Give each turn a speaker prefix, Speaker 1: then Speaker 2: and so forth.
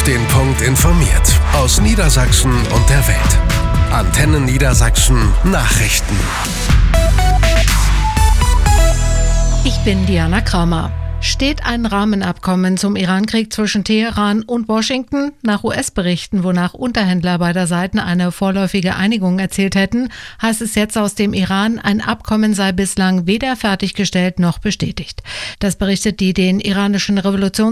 Speaker 1: den Punkt informiert. Aus Niedersachsen und der Welt. Antenne Niedersachsen Nachrichten.
Speaker 2: Ich bin Diana Kramer. Steht ein Rahmenabkommen zum Iran-Krieg zwischen Teheran und Washington? Nach US-Berichten, wonach Unterhändler beider Seiten eine vorläufige Einigung erzielt hätten, heißt es jetzt aus dem Iran, ein Abkommen sei bislang weder fertiggestellt noch bestätigt. Das berichtet die den iranischen